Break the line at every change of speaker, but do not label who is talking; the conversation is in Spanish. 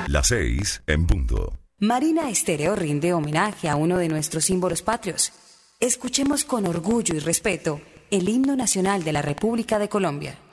Las 6 en punto.
Marina Estéreo rinde homenaje a uno de nuestros símbolos patrios. Escuchemos con orgullo y respeto el himno nacional de la República de Colombia.